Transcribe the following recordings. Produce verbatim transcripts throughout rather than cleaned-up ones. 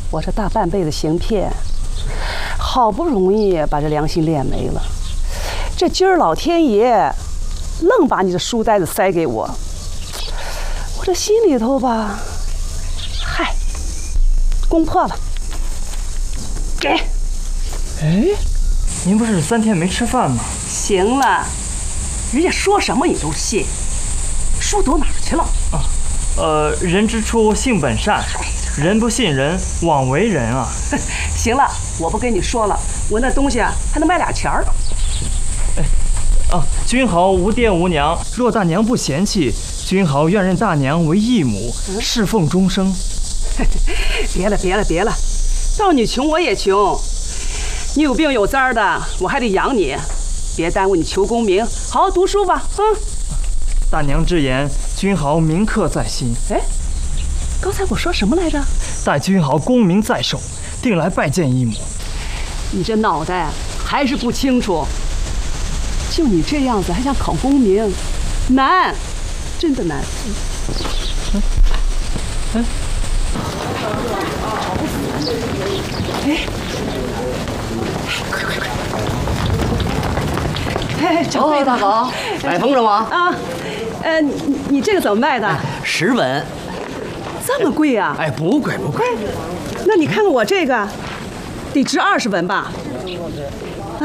我这大半辈子行骗，好不容易把这良心练没了，这今儿老天爷愣把你这书呆子塞给我，我这心里头吧，嗨，攻破了。给。 哎，您不是三天没吃饭吗？ 行了，人家说什么你都信，书躲哪儿去了？ 啊，呃，人之初性本善，人不信人，枉为人啊。 行了，我不跟你说了，我那东西啊还能卖俩钱儿。 哎，啊，君豪无爹无娘，若大娘不嫌弃，君豪愿认大娘为义母，嗯、侍奉终生。 别了别了别了，到你穷我也穷，你有病有灾的，我还得养你，别耽误你求功名，好好读书吧。嗯。 大娘之言，君豪铭刻在心。 哎，刚才我说什么来着？ 待君豪功名在手，定来拜见义母。 你这脑袋还是不清楚，就你这样子还想考功名，难，真的难。嗯，嗯，哎，快快快！哎，掌柜的， 大嫂，买风筝吗？ 啊，呃，你你这个怎么卖的？ 哎、十文。 这么贵啊？ 哎，不贵不贵。 那你看看我这个，得值二十文吧？啊？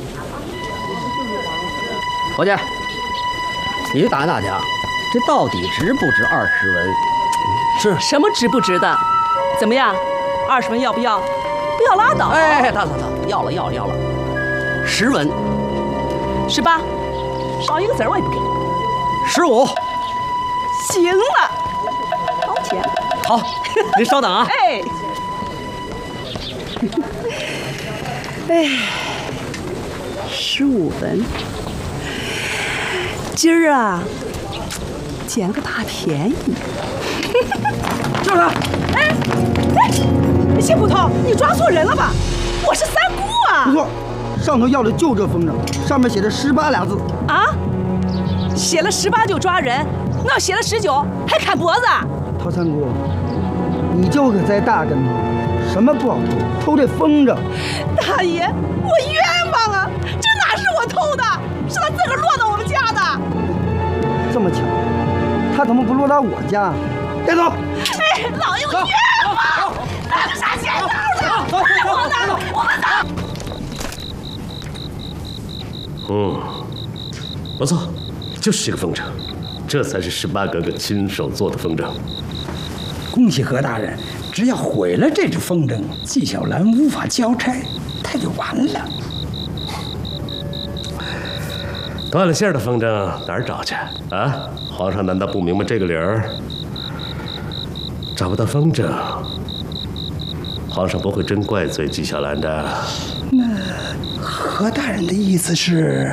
伙计，你打那家，这到底值不值二十文？ 是什么值不值的？怎么样？二十文要不要？不要拉倒。 哎，大嫂大嫂，要了要了要了，十文。 十八，少一个子儿我也不给。 十五。 行了。掏钱。 好，您稍等啊。 哎，哎，十五文，今儿啊，捡个大便宜。 就是他。 哎哎，谢捕头，你抓错人了吧？我是三姑啊。 不错，上头要的就这风筝，上面写着十八俩字。 啊？写了十八就抓人，那要写了十九还砍脖子？ 陶三姑，你就可栽大跟头，什么不好偷？偷这风筝。 大爷，我冤枉啊！这哪是我偷的，是他自个儿落到我们家的。 这么巧，他怎么不落到我家？带走！ 哎，老爷，我冤枉！拿个啥钱走了？我呢？我们走。 嗯，不错，就是这个风筝，这才是十八哥哥亲手做的风筝。 恭喜何大人，只要毁了这只风筝，纪晓岚无法交差，他就完了。 断了线的风筝哪儿找去啊？皇上难道不明白这个理儿？找不到风筝，皇上不会真怪罪纪晓岚的。 那何大人的意思是？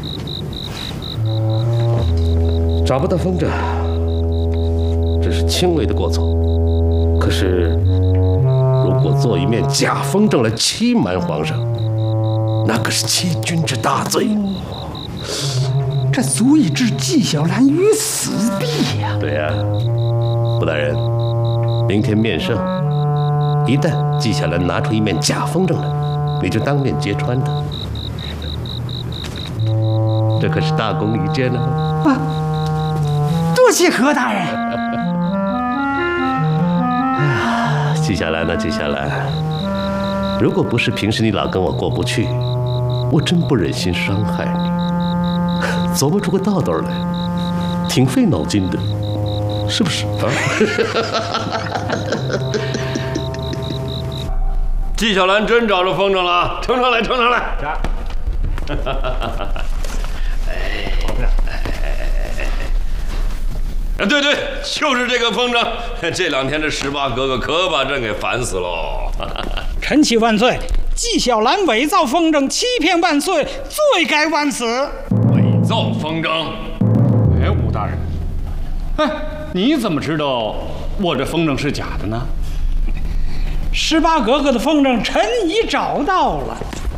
找不到风筝，只是轻微的过错。可是，如果做一面假风筝来欺瞒皇上，那可是欺君之大罪。 这足以置纪晓岚于死地呀！ 对呀，武大人，明天面圣，一旦纪晓岚拿出一面假风筝来，你就当面揭穿他。这可是大功一件呢。 啊！多谢何大人。 纪晓岚啊，纪晓岚，如果不是平时你老跟我过不去，我真不忍心伤害你，琢磨出个道道来，挺费脑筋的，是不是啊？ 纪晓岚真找着风筝了，呈上来，呈上来。哎，哎，对对，就是这个风筝。这两天这十八哥哥可把朕给烦死喽！ 臣启万岁！纪晓岚伪造风筝，欺骗万岁，罪该万死。 伪造风筝？ 哎，武大人，哎，你怎么知道我这风筝是假的呢？ 十八格格的风筝，臣已找到了。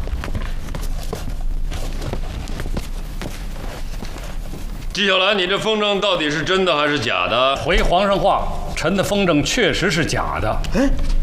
纪晓岚，你这风筝到底是真的还是假的？ 回皇上话，臣的风筝确实是假的。 哎，